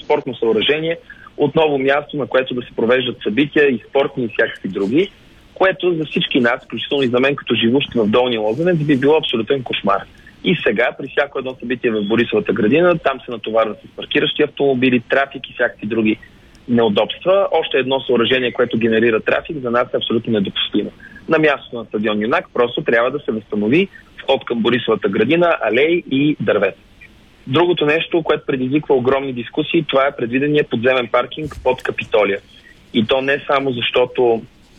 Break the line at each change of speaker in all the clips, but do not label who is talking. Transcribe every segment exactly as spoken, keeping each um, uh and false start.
спортно съоръжение, отново място, на което да се провеждат събития и спортни и всякакви други, което за всички нас, включително и за мен като живущ в Долни Лозенец, би било абсолютен кошмар. И сега, при всяко едно събитие в Борисовата градина, там се натоварват с паркиращи автомобили, трафик и всякакви други неудобства. Още едно съоръжение, което генерира трафик, за нас е абсолютно недопустимо. На мястото на стадион Юнак просто трябва да се възстанови вход към Борисовата градина, алеи и дървета. Другото нещо, което предизвиква огромни дискусии, това е предвидения подземен паркинг под Капитолия. И то не само защото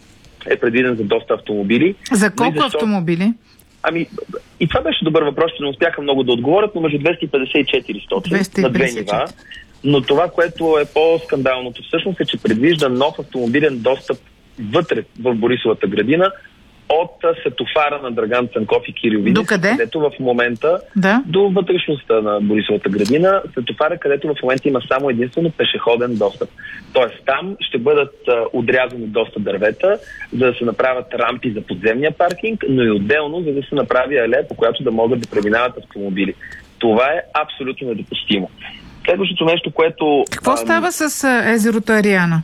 е предвиден за доста автомобили.
За колко
защото...
автомобили?
Ами, и това беше добър въпрос, че не успяха много да отговорят, но между двеста и петдесет и четиристотин на две нива. Но това, което е по-скандалното всъщност е, че предвижда нов автомобилен достъп вътре в Борисовата градина от светофара на Драган Цанков и Кирил Видев.
До къде?
Където в момента
да.
До вътрешността на Борисовата градина, светофара, където в момента има само единствено пешеходен достъп. Тоест там ще бъдат а, отрязани доста дървета, за да се направят рампи за подземния паркинг, но и отделно, за да се направи алея, по която да могат да преминават автомобили. Това е абсолютно недопустимо. Следващото нещо, което...
Какво
а,
става с а, езерото Ариана?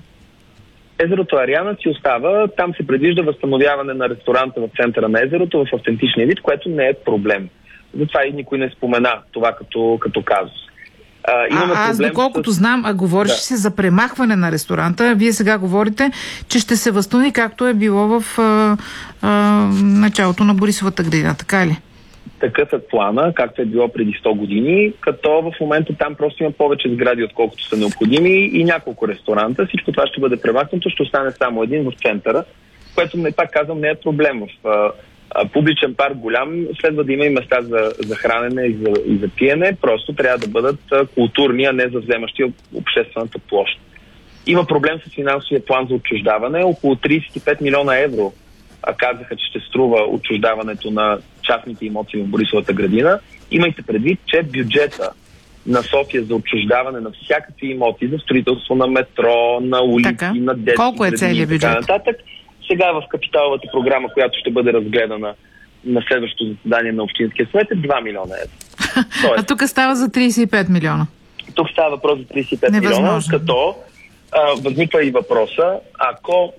Езерото Ариана си остава, там се предвижда възстановяване на ресторанта в центъра на езерото в автентичния вид, което не е проблем. Затова и никой не спомена това като, като казус. А,
а аз доколкото с... знам, а говориш
да.
се за премахване на ресторанта, вие сега говорите, че ще се възстанови както е било в а, а, началото на Борисовата градина, така ли?
Такъв е плана, както е било преди сто години, като в момента там просто има повече сгради, отколкото са необходими и няколко ресторанта. Всичко това ще бъде премахнато, ще остане само един в центъра, което, не пак казвам, не е проблем. В а, а, публичен парк голям следва да има и места за, за хранене и за, и за пиене, просто трябва да бъдат а, културни, а не за вземащи обществената площ. Има проблем с финансовия план за отчуждаване, около тридесет и пет милиона евро а казаха, че ще струва отчуждаването на частните имоти в Борисовата градина. Имайте предвид, че бюджета на София за отчуждаване на всякакви имоти, за строителство на метро, на улици, така. На детски
колко е целият бюджет?
Така нататък, сега в капиталовата програма, която ще бъде разгледана на следващото заседание на Общинския съвет, е два милиона евро. Тоест,
а тук става за тридесет и пет милиона.
Тук става въпрос за тридесет и пет милиона, като а, възниква и въпроса, ако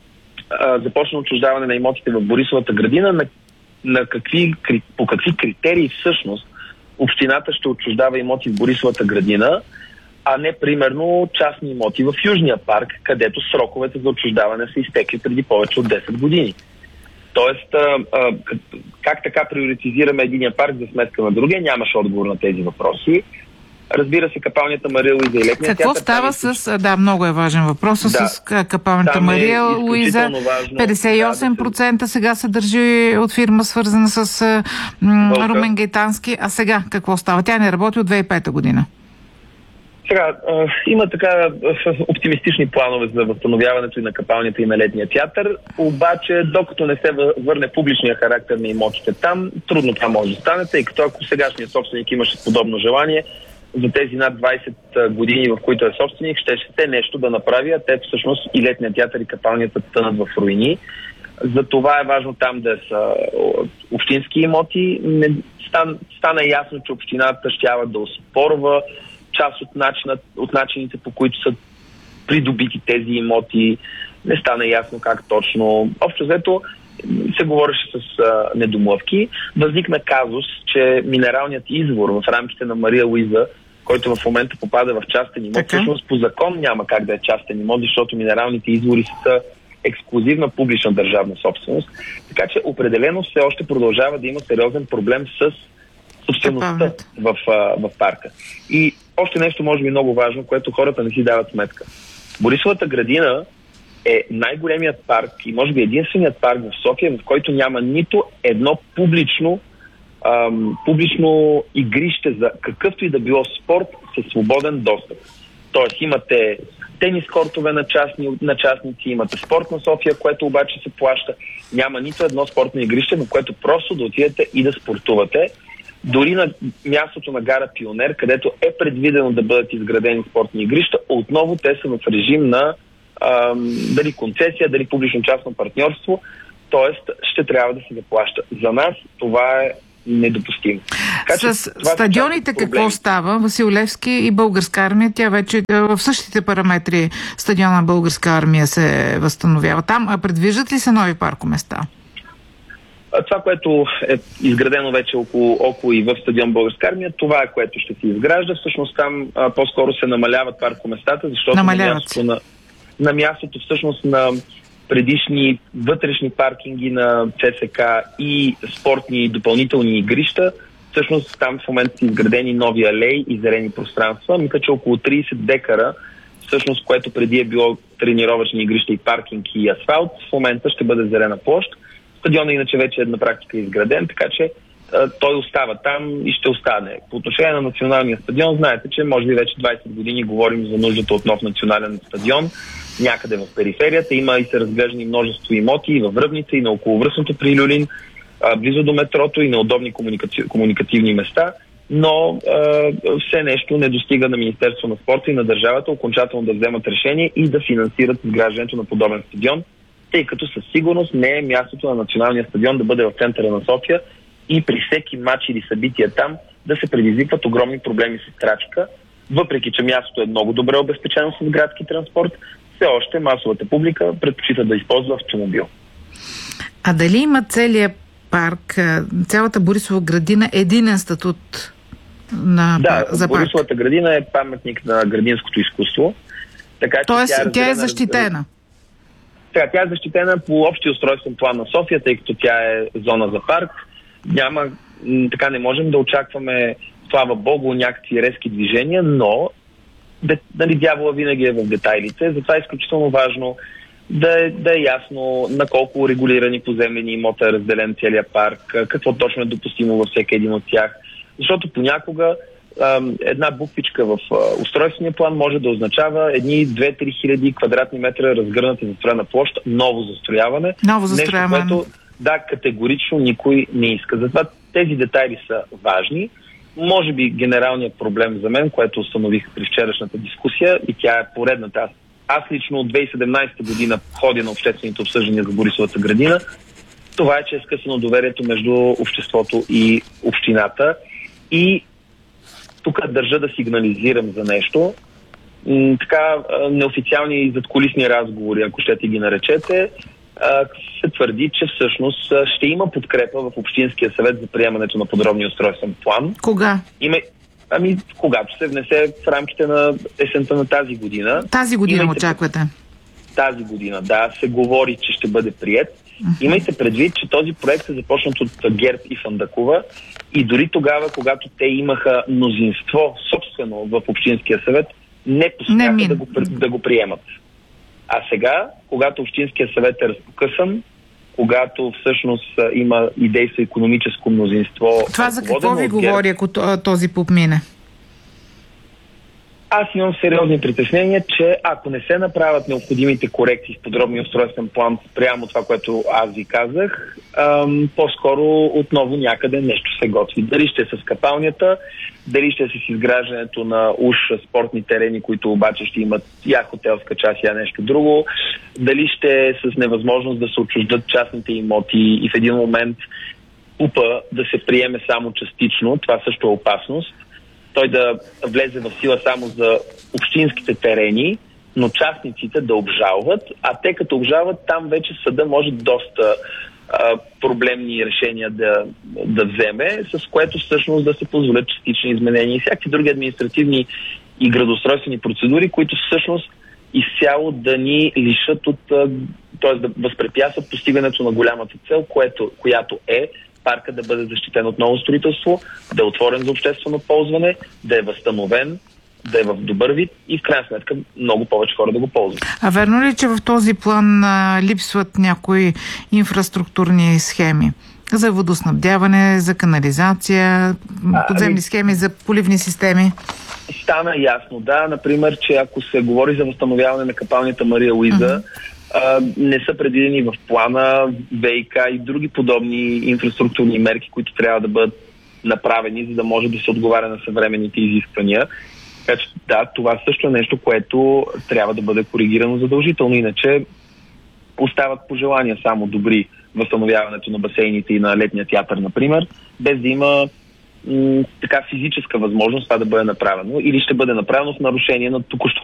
започна отчуждаване на имотите в Борисовата градина, на, на какви, по какви критерии всъщност общината ще отчуждава имоти в Борисовата градина, а не примерно частни имоти в Южния парк, където сроковете за отчуждаване са изтекли преди повече от десет години. Тоест, а, а, как така приоритизираме единия парк за сметка на другия, нямаше отговор на тези въпроси. Разбира се, капалнята Мария Луиза и летния театър.
Какво става с... Да, много е важен въпрос. Да, с капалнята Мария Луиза. петдесет и осем процента да, сега се държи от фирма, свързана с м- Румен Гейтански. А сега какво става? Тя не работи от две хиляди и пета година.
Сега, а, има така оптимистични планове за възстановяването и на капалнята и на летния театър, обаче докато не се върне публичния характер на имотите там, трудно това може да стане, тъй като ако сегашният собственик имаше подобно желание, за тези над двайсет години, в които е собственик, ще ще нещо да направи, а те всъщност и летния театър и капалнята тънат в руини. Затова е важно там да са общински имоти. Не, стан, стана ясно, че общината щяла да оспорва част от, начина, от начините, по които са придобити тези имоти. Не стана ясно как точно. Общо взето се говореше с а, недомлъвки. Възникна казус, че минералният извор в рамките на Мария Луиза, който в момента попада в частен имот, така? Всъщност по закон няма как да е частен имот, защото минералните извори са ексклузивна публична държавна собственост. Така че определено все още продължава да има сериозен проблем с собствеността в, в парка. И още нещо може би много важно, което хората не си дават сметка. Борисовата градина е най-големият парк и може би единственият парк в София, в който няма нито едно публично ам, публично игрище за какъвто и да било спорт със свободен достъп. Тоест имате тенис кортове на, частни, на частници, имате спорт на София, което обаче се плаща. Няма нито едно спортно игрище, на което просто да отидете и да спортувате. Дори на мястото на гара Пионер, където е предвидено да бъдат изградени спортни игрища, отново те са в режим на ам, дали концесия, дали публично-частно партньорство, т.е. ще трябва да се заплаща. За нас това е недопустимо.
Така, с стадионите какво става? Васил Левски и Българска армия, тя вече в същите параметри стадиона Българска армия се възстановява там. А предвиждат ли се нови паркоместа?
Това, което е изградено вече около, около и в стадион Българска армия, това е което ще се изгражда. Всъщност там а, по-скоро се намаляват паркоместата, защото на мястото, на, на мястото всъщност на предишни вътрешни паркинги на ЦСК и спортни допълнителни игрища, всъщност там в момента са изградени нови алеи и зелени пространства. Мисля, че около трийсет декара, всъщност, което преди е било тренировъчни игрища и паркинг и асфалт, в момента ще бъде зелена площ. Стадионът иначе вече е на практика изграден, така че а, той остава там и ще остане. По отношение на националния стадион, знаете, че може би вече двайсет години говорим за нуждата от нов национален стадион някъде в периферията. Има и се разглеждани множество имоти и във Връбница, и на околовръстното при Люлин, а, близо до метрото и на удобни комуникати... комуникативни места, но а, все нещо не достига на Министерство на спорта и на държавата окончателно да вземат решение и да финансират изграждането на подобен стадион, тъй като със сигурност не е мястото на националния стадион да бъде в центъра на София и при всеки матч или събития там да се предизвикват огромни проблеми с крачка. Въпреки че мястото е много добре обезпечено с градски транспорт, все още масовата публика предпочита да използва автомобил.
А дали има целият парк, цялата Борисова градина единен статут на,
да,
за парк?
Борисовата градина е паметник на градинското изкуство. Така,
Тоест
тя е,
тя е защитена?
Така, тя е защитена по общия устройствен план на София, тъй като тя е зона за парк. Няма, така не можем да очакваме, слава Богу, някакви резки движения, но нали, дявола винаги е в детайлите. Затова е изключително важно да е, да е ясно на колко регулирани поземлени имота е разделен целият парк, какво точно е допустимо във всеки един от тях. Защото понякога една буквичка в устройствения план може да означава едни две-три хиляди квадратни метра разгърната застроена площ, ново застрояване.
Ново застрояване.
Нещо, което, да, категорично никой не иска. Затова тези детайли са важни. Може би генералният проблем за мен, което установих при вчерашната дискусия, и тя е поредната. Аз, аз лично от две хиляди и седемнадесета година ходя на обществените обсъждания за Борисовата градина. Това е, че е скъсано доверието между обществото и общината. И тук държа да сигнализирам за нещо. М- така неофициални задкулисни разговори, ако ще ти ги наречете, а, се твърди, че всъщност ще има подкрепа в Общинския съвет за приемането на подробния устройствен план.
Кога?
Има, ами, когато се внесе в рамките на есента на тази година.
Тази година
имайте,
очаквате?
Тази година, да. Се говори, че ще бъде приет. Uh-huh. Имайте предвид, че този проект е започнат от ГЕРБ и Фандакова и дори тогава, когато те имаха мнозинство собствено в Общинския съвет, не посмяха да го, да го приемат. А сега, когато Общинския съвет е разпокъсан, когато всъщност има и действа икономическо мнозинство...
Това за какво ви говори, ако този подмине?
Аз имам сериозни притеснения, че ако не се направят необходимите корекции в подробния устройствен план прямо това, което аз ви казах, ам, по-скоро отново някъде нещо се готви. Дали ще е с капалнята, дали ще е с изграждането на уж спортни терени, които обаче ще имат я хотелска част, я нещо друго, дали ще е с невъзможност да се отчуждат частните имоти и в един момент УПА да се приеме само частично, това също е опасност. Той да влезе в сила само за общинските терени, но частниците да обжалват, а те като обжалват, там вече съда може доста а, проблемни решения да, да вземе, с което всъщност да се позволят частични изменения и всякакви други административни и градоустройствени процедури, които всъщност изцяло да ни лишат от, т.е. да възпрепятстват постигането на голямата цел, което, която е парка да бъде защитен от ново строителство, да е отворен за обществено ползване, да е възстановен, да е в добър вид и в крайна сметка много повече хора да го ползват. А
верно ли, че в този план а, липсват някои инфраструктурни схеми? За водоснабдяване, за канализация, подземни а, схеми за поливни системи?
Стана ясно, да. Например, че ако се говори за възстановяване на капалнята Мария Луиза, uh-huh. Uh, не са предвидени в плана ВиК и други подобни инфраструктурни мерки, които трябва да бъдат направени, за да може да се отговаря на съвременните изисквания. Така че да, това също е нещо, което трябва да бъде коригирано задължително, иначе остават пожелания само добри възстановяването на басейните и на летния театър, например, без да има м- така физическа възможност това да бъде направено, или ще бъде направено в нарушение на току-що